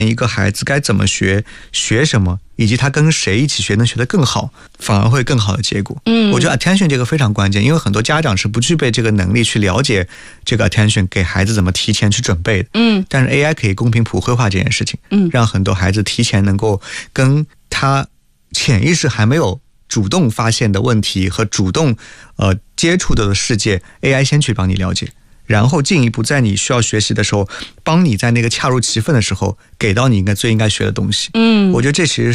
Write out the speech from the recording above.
一个孩子该怎么学，学什么，以及他跟谁一起学能学得更好，反而会更好的结果。我觉得 attention 这个非常关键，因为很多家长是不具备这个能力去了解这个 attention 给孩子怎么提前去准备的。但是 AI 可以公平普惠化这件事情，让很多孩子提前能够跟他潜意识还没有主动发现的问题和主动接触的世界 AI 先去帮你了解，然后进一步在你需要学习的时候帮你在那个恰如其分的时候给到你最应该学的东西。我觉得这其实